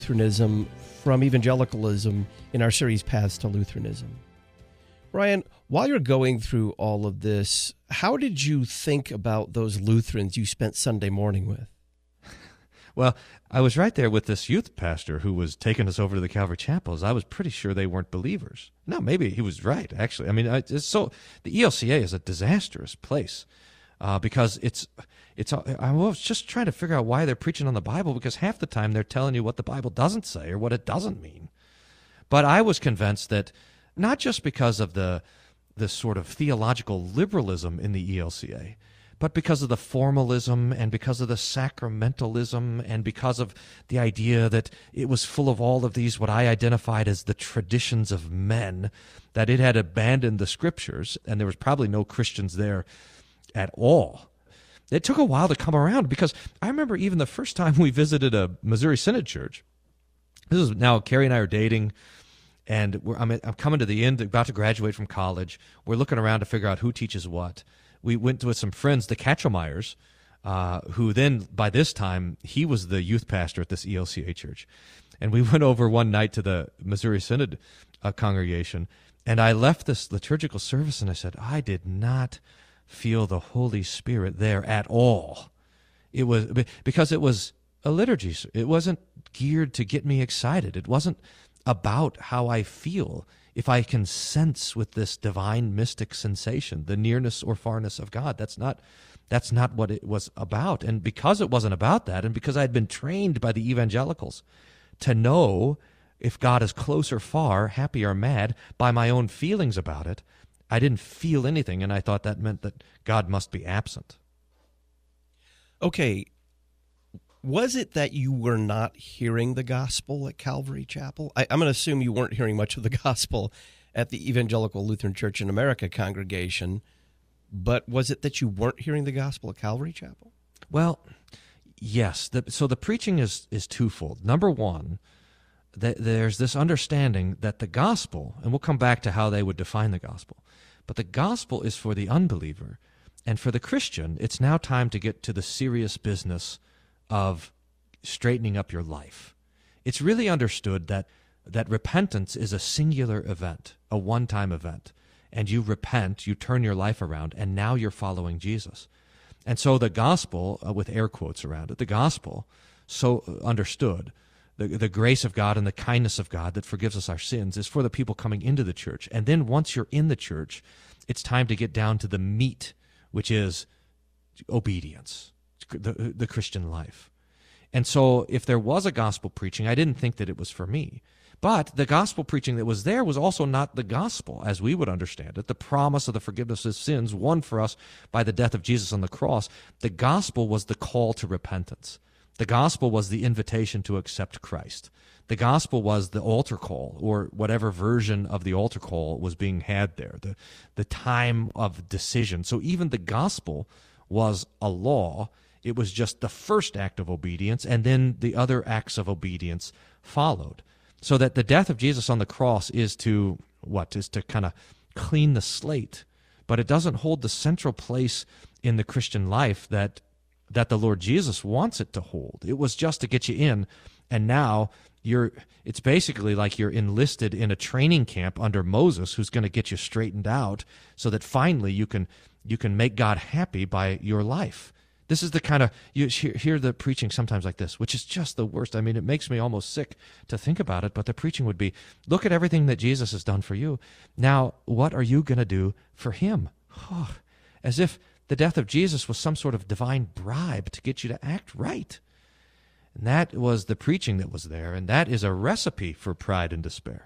Lutheranism from evangelicalism in our series Paths to Lutheranism. Brian, while you're going through all of this, how did you think about those Lutherans you spent Sunday morning with? Well, I was right there with this youth pastor who was taking us over to the Calvary Chapels. I was pretty sure they weren't believers. No, maybe he was right, actually. I mean, the ELCA is a disastrous place because I was just trying to figure out why they're preaching on the Bible, because half the time they're telling you what the Bible doesn't say or what it doesn't mean. But I was convinced that not just because of the sort of theological liberalism in the ELCA, but because of the formalism and because of the sacramentalism and because of the idea that it was full of all of these, what I identified as the traditions of men, that it had abandoned the scriptures, and there was probably no Christians there at all. It took a while to come around, because I remember even the first time we visited a Missouri Synod church. This is now, Carrie and I are dating, and I'm coming to the end, about to graduate from college. We're looking around to figure out who teaches what. We went with some friends, the Katchelmeyers, who then, by this time, he was the youth pastor at this ELCA church. And we went over one night to the Missouri Synod congregation, and I left this liturgical service, and I said, I did not feel the Holy Spirit there at all. It was because it was a liturgy. It wasn't geared to get me excited. It wasn't about how I feel. If I can sense with this divine mystic sensation the nearness or farness of God, that's not what it was about. And because it wasn't about that, and because I had been trained by the evangelicals to know if God is close or far, happy or mad, by my own feelings about it, I didn't feel anything, and I thought that meant that God must be absent. Okay, was it that you were not hearing the gospel at Calvary Chapel? I'm going to assume you weren't hearing much of the gospel at the Evangelical Lutheran Church in America congregation, but was it that you weren't hearing the gospel at Calvary Chapel? Well, yes. So the preaching is twofold. Number one, there's this understanding that the gospel, and we'll come back to how they would define the gospel, but the gospel is for the unbeliever, and for the Christian, it's now time to get to the serious business of straightening up your life. It's really understood that repentance is a singular event, a one-time event, and you repent, you turn your life around, and now you're following Jesus. And so the gospel, with air quotes around it, the gospel, so understood, the grace of God and the kindness of God that forgives us our sins, is for the people coming into the church. And then once you're in the church, it's time to get down to the meat, which is obedience, the Christian life. And so if there was a gospel preaching, I didn't think that it was for me. But the gospel preaching that was there was also not the gospel, as we would understand it, the promise of the forgiveness of sins won for us by the death of Jesus on the cross. The gospel was the call to repentance. The gospel was the invitation to accept Christ. The gospel was the altar call, or whatever version of the altar call was being had there, the time of decision. So even the gospel was a law. It was just the first act of obedience, and then the other acts of obedience followed. So that the death of Jesus on the cross is to kind of clean the slate, but it doesn't hold the central place in the Christian life that the Lord Jesus wants it to hold. It was just to get you in, and now it's basically like you're enlisted in a training camp under Moses, who's going to get you straightened out so that finally you can make God happy by your life. This is the kind of, you hear the preaching sometimes like this, which is just the worst. I mean, it makes me almost sick to think about it, but the preaching would be, look at everything that Jesus has done for you. Now, what are you going to do for him? Oh, as if the death of Jesus was some sort of divine bribe to get you to act right. And that was the preaching that was there, and that is a recipe for pride and despair.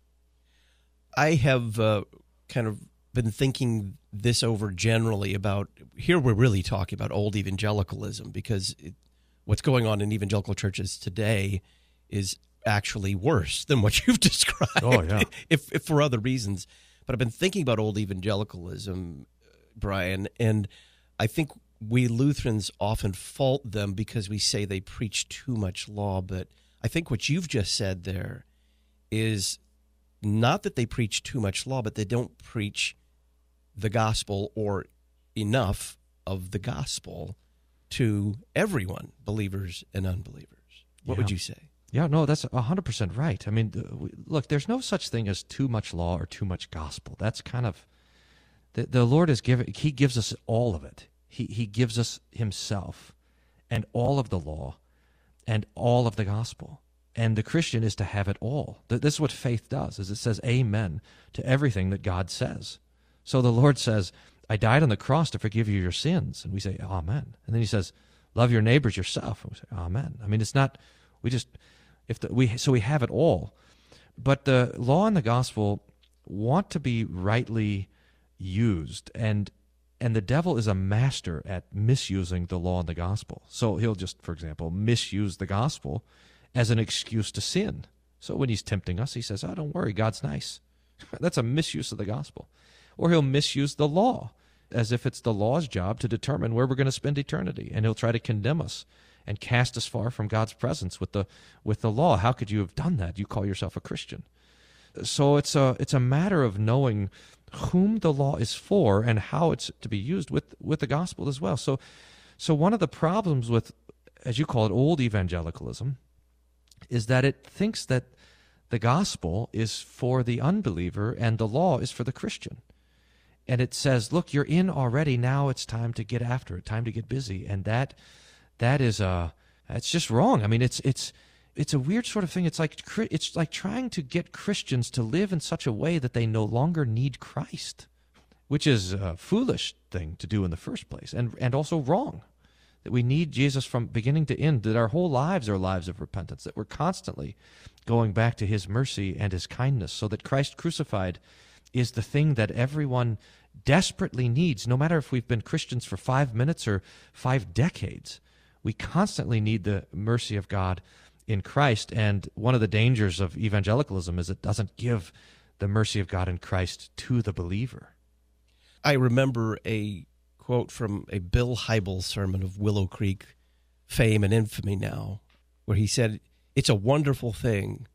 I have kind of been thinking this over generally about, here we're really talking about old evangelicalism, because what's going on in evangelical churches today is actually worse than what you've described, if for other reasons. But I've been thinking about old evangelicalism, Brian, and I think we Lutherans often fault them because we say they preach too much law, but I think what you've just said there is not that they preach too much law, but they don't preach the gospel or enough of the gospel to everyone, believers and unbelievers. What would you say? Yeah, no, that's 100% right. I mean, look, there's no such thing as too much law or too much gospel. That's kind of, the Lord He gives us all of it. He gives us himself and all of the law and all of the gospel. And the Christian is to have it all. This is what faith does, is it says amen to everything that God says. So the Lord says, I died on the cross to forgive you your sins. And we say, amen. And then he says, love your neighbors yourself. And we say, amen. I mean, it's not, so we have it all. But the law and the gospel want to be rightly used. And the devil is a master at misusing the law and the gospel. So he'll just, for example, misuse the gospel as an excuse to sin. So when he's tempting us, he says, oh, don't worry, God's nice. That's a misuse of the gospel. Or he'll misuse the law as if it's the law's job to determine where we're going to spend eternity. And he'll try to condemn us and cast us far from God's presence with the law. How could you have done that? You call yourself a Christian. So it's a matter of knowing whom the law is for and how it's to be used with the gospel as well. So one of the problems with, as you call it, old evangelicalism, is that it thinks that the gospel is for the unbeliever and the law is for the Christian. And it says, look, you're in already, now it's time to get after it, time to get busy. And that is it's just wrong. I mean, it's a weird sort of thing. It's like trying to get Christians to live in such a way that they no longer need Christ, which is a foolish thing to do in the first place, and also wrong. That we need Jesus from beginning to end, that our whole lives are lives of repentance, that we're constantly going back to his mercy and his kindness, so that Christ crucified is the thing that everyone desperately needs, no matter if we've been Christians for 5 minutes or 5 decades. We constantly need the mercy of God in Christ, and one of the dangers of evangelicalism is it doesn't give the mercy of God in Christ to the believer. I remember a quote from a Bill Hybels sermon of Willow Creek fame and infamy now, where he said, it's a wonderful thing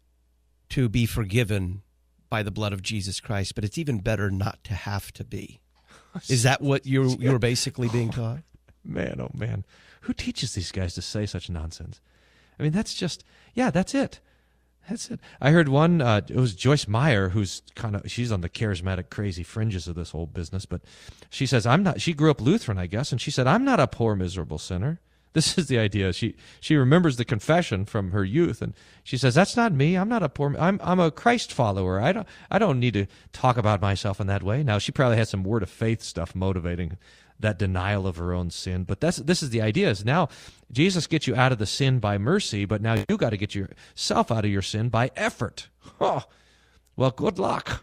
to be forgiven by the blood of Jesus Christ, but it's even better not to have to be. Is that what you're basically being taught? Man, oh man. Who teaches these guys to say such nonsense? I mean, that's just, yeah, that's it. That's it. I heard one, it was Joyce Meyer, who's she's on the charismatic, crazy fringes of this whole business, but she says, she grew up Lutheran, I guess, and she said, I'm not a poor, miserable sinner. This is the idea. She remembers the confession from her youth, and she says, that's not me. I'm not a poor, I'm a Christ follower. I don't need to talk about myself in that way. Now, she probably had some word of faith stuff motivating that denial of her own sin. But this is the idea, is now Jesus gets you out of the sin by mercy, but now you got to get yourself out of your sin by effort. Oh, well, good luck.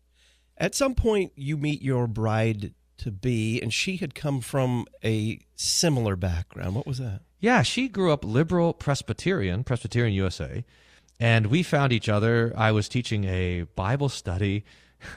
At some point, you meet your bride-to-be, and she had come from a similar background. What was that? Yeah, she grew up liberal Presbyterian USA, and we found each other. I was teaching a Bible study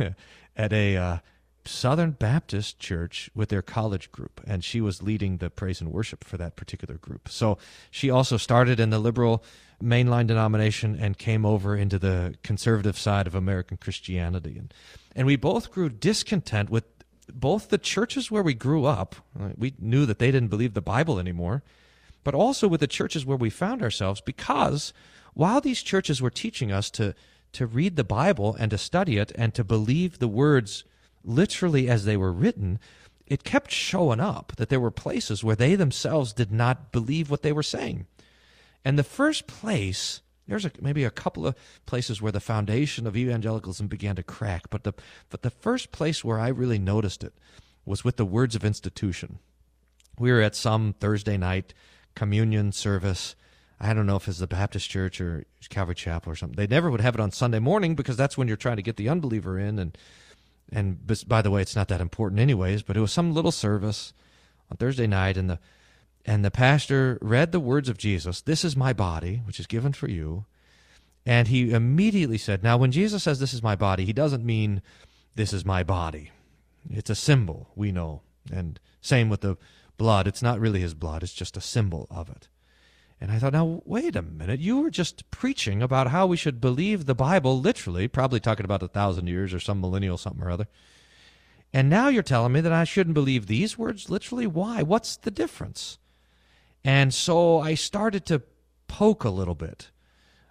at a Southern Baptist church with their college group, and she was leading the praise and worship for that particular group. So she also started in the liberal mainline denomination and came over into the conservative side of American Christianity. And we both grew discontent with both the churches where we grew up. We knew that they didn't believe the Bible anymore, but also with the churches where we found ourselves, because while these churches were teaching us to read the Bible and to study it and to believe the words literally as they were written, it kept showing up that there were places where they themselves did not believe what they were saying. And the first place, there's maybe a couple of places where the foundation of evangelicalism began to crack, but the first place where I really noticed it was with the words of institution. We were at some Thursday night communion service. I don't know if it's the Baptist church or Calvary Chapel or something. They never would have it on Sunday morning because that's when you're trying to get the unbeliever in, and by the way, it's not that important anyways, but it was some little service on Thursday night, and the pastor read the words of Jesus, "This is my body, which is given for you." And he immediately said, now when Jesus says this is my body, he doesn't mean this is my body. It's a symbol, we know. And same with the blood. It's not really his blood. It's just a symbol of it. And I thought, now, wait a minute. You were just preaching about how we should believe the Bible literally, probably talking about 1,000 years or some millennial something or other. And now you're telling me that I shouldn't believe these words literally? Why? What's the difference? And so I started to poke a little bit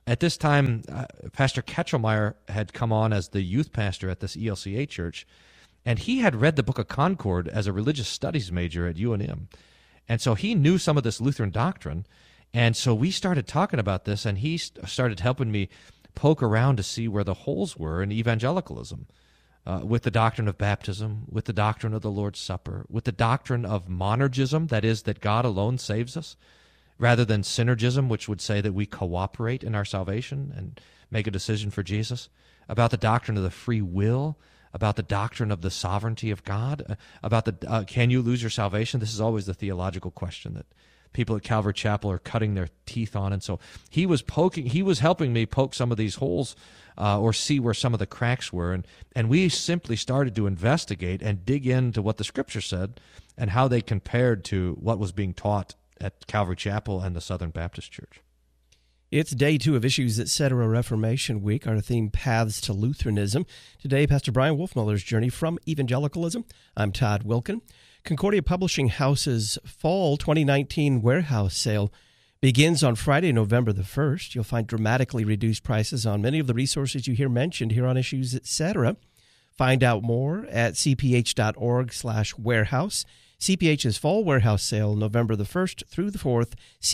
At this time, Pastor Ketchelmeyer had come on as the youth pastor at this ELCA church, and he had read the Book of Concord as a religious studies major at UNM. And so he knew some of this Lutheran doctrine, and so we started talking about this, and he started helping me poke around to see where the holes were in evangelicalism, with the doctrine of baptism, with the doctrine of the Lord's Supper, with the doctrine of monergism, that is, that God alone saves us, rather than synergism, which would say that we cooperate in our salvation and make a decision for Jesus, about the doctrine of the free will, about the doctrine of the sovereignty of God, about the can you lose your salvation? This is always the theological question that people at Calvary Chapel are cutting their teeth on. And so he was helping me poke some of these holes or see where some of the cracks were. And we simply started to investigate and dig into what the Scripture said and how they compared to what was being taught at Calvary Chapel and the Southern Baptist Church. It's day 2 of Issues Etc. Reformation Week, our theme, Paths to Lutheranism. Today, Pastor Brian Wolfmuller's journey from evangelicalism. I'm Todd Wilkin. Concordia Publishing House's Fall 2019 warehouse sale begins on Friday, November the 1st. You'll find dramatically reduced prices on many of the resources you hear mentioned here on Issues Etc. Find out more at cph.org/warehouse. CPH's Fall Warehouse Sale, November the 1st through the 4th,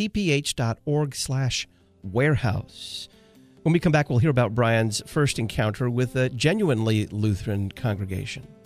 cph.org/warehouse. When we come back, we'll hear about Brian's first encounter with a genuinely Lutheran congregation.